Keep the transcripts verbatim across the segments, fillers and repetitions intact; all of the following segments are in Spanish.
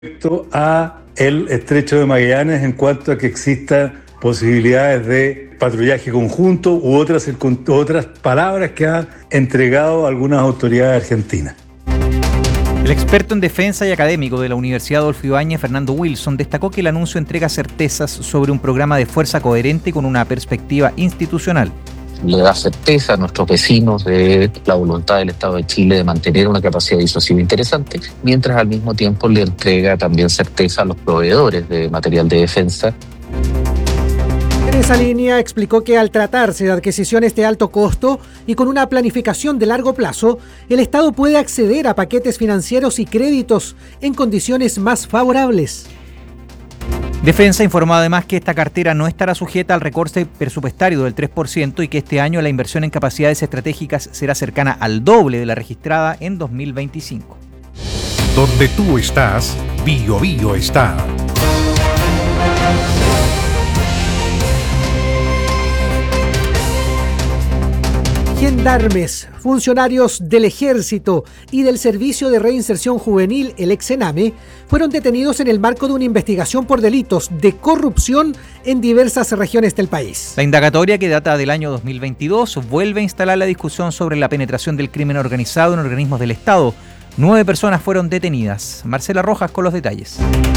Respecto a el estrecho de Magallanes en cuanto a que exista posibilidades de patrullaje conjunto u otras, otras palabras que ha entregado algunas autoridades argentinas. El experto en defensa y académico de la Universidad Adolfo Ibáñez, Fernando Wilson, destacó que el anuncio entrega certezas sobre un programa de fuerza coherente con una perspectiva institucional. Le da certeza a nuestros vecinos de la voluntad del Estado de Chile de mantener una capacidad disuasiva interesante, mientras al mismo tiempo le entrega también certeza a los proveedores de material de defensa. En esa línea explicó que al tratarse de adquisiciones de alto costo y con una planificación de largo plazo, el Estado puede acceder a paquetes financieros y créditos en condiciones más favorables. Defensa informó además que esta cartera no estará sujeta al recorte presupuestario del tres por ciento y que este año la inversión en capacidades estratégicas será cercana al doble de la registrada en dos mil veinticinco. Donde tú estás, Bio Bio está. Gendarmes, funcionarios del Ejército y del Servicio de Reinserción Juvenil, el Exename, fueron detenidos en el marco de una investigación por delitos de corrupción en diversas regiones del país. La indagatoria, que data del año dos mil veintidós, vuelve a instalar la discusión sobre la penetración del crimen organizado en organismos del Estado. Nueve personas fueron detenidas. Marcela Rojas con los detalles.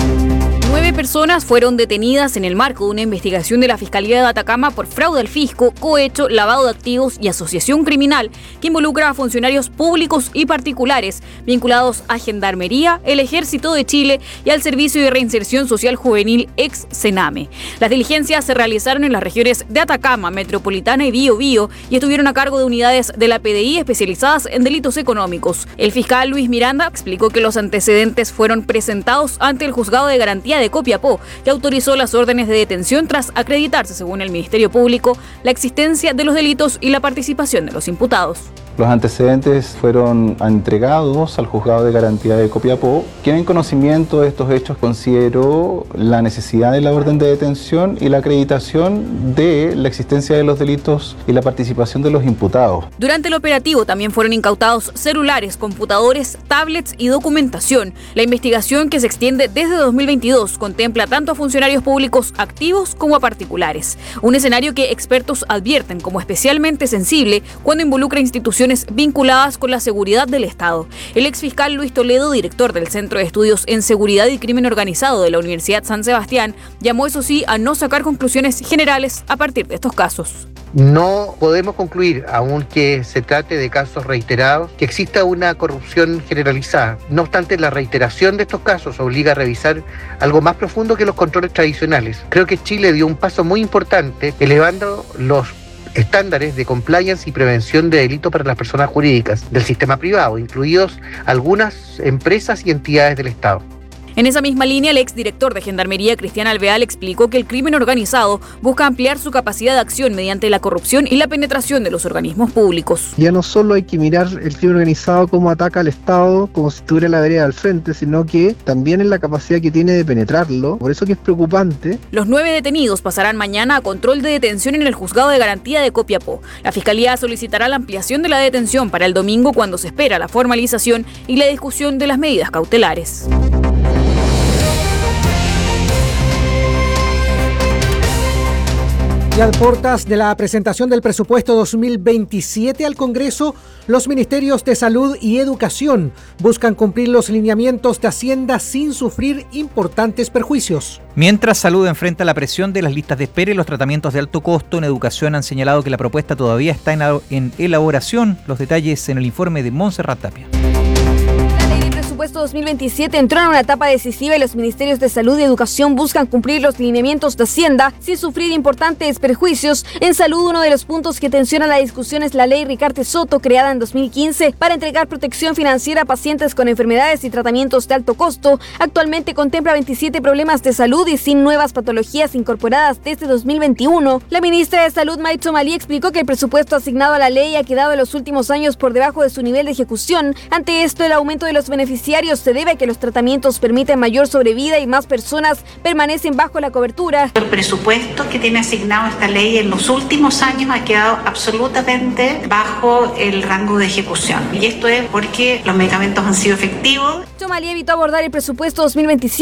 Nueve personas fueron detenidas en el marco de una investigación de la Fiscalía de Atacama por fraude al fisco, cohecho, lavado de activos y asociación criminal que involucra a funcionarios públicos y particulares vinculados a Gendarmería, el Ejército de Chile y al Servicio de Reinserción Social Juvenil ex-Sename. Las diligencias se realizaron en las regiones de Atacama, Metropolitana y Bío Bío y estuvieron a cargo de unidades de la P D I especializadas en delitos económicos. El fiscal Luis Miranda explicó que los antecedentes fueron presentados ante el Juzgado de Garantía de Copiapó, que autorizó las órdenes de detención tras acreditarse, según el Ministerio Público, la existencia de los delitos y la participación de los imputados. Los antecedentes fueron entregados al Juzgado de Garantía de Copiapó, quien en conocimiento de estos hechos consideró la necesidad de la orden de detención y la acreditación de la existencia de los delitos y la participación de los imputados. Durante el operativo también fueron incautados celulares, computadores, tablets y documentación. La investigación, que se extiende desde dos mil veintidós, contempla tanto a funcionarios públicos activos como a particulares. Un escenario que expertos advierten como especialmente sensible cuando involucra instituciones vinculadas con la seguridad del Estado. El exfiscal Luis Toledo, director del Centro de Estudios en Seguridad y Crimen Organizado de la Universidad San Sebastián, llamó eso sí a no sacar conclusiones generales a partir de estos casos. No podemos concluir, aunque se trate de casos reiterados, que exista una corrupción generalizada. No obstante, la reiteración de estos casos obliga a revisar algo más profundo que los controles tradicionales. Creo que Chile dio un paso muy importante elevando los estándares de compliance y prevención de delitos para las personas jurídicas del sistema privado, incluidos algunas empresas y entidades del Estado. En esa misma línea, el exdirector de Gendarmería, Cristian Alvear, explicó que el crimen organizado busca ampliar su capacidad de acción mediante la corrupción y la penetración de los organismos públicos. Ya no solo hay que mirar el crimen organizado como ataca al Estado, como si estuviera la vereda al frente, sino que también en la capacidad que tiene de penetrarlo. Por eso que es preocupante. Los nueve detenidos pasarán mañana a control de detención en el Juzgado de Garantía de Copiapó. La Fiscalía solicitará la ampliación de la detención para el domingo, cuando se espera la formalización y la discusión de las medidas cautelares. Y a portas de la presentación del presupuesto dos mil veintisiete al Congreso, los ministerios de Salud y Educación buscan cumplir los lineamientos de Hacienda sin sufrir importantes perjuicios. Mientras Salud enfrenta la presión de las listas de espera y los tratamientos de alto costo, en Educación han señalado que la propuesta todavía está en elaboración. Los detalles en el informe de Montserrat Tapia. El presupuesto dos mil veintisiete entró en una etapa decisiva y los ministerios de Salud y Educación buscan cumplir los lineamientos de Hacienda sin sufrir importantes perjuicios. En Salud, uno de los puntos que tensiona la discusión es la ley Ricardo Soto, creada en dos mil quince para entregar protección financiera a pacientes con enfermedades y tratamientos de alto costo. Actualmente contempla veintisiete problemas de salud y sin nuevas patologías incorporadas desde dos mil veintiuno. La ministra de Salud, Maitzo Malí, explicó que el presupuesto asignado a la ley ha quedado en los últimos años por debajo de su nivel de ejecución. Ante esto, el aumento de los beneficiarios beneficiarios se debe a que los tratamientos permiten mayor sobrevida y más personas permanecen bajo la cobertura. El presupuesto que tiene asignado esta ley en los últimos años ha quedado absolutamente bajo el rango de ejecución. Y esto es porque los medicamentos han sido efectivos. Tomalí evitó abordar el presupuesto dos mil veintisiete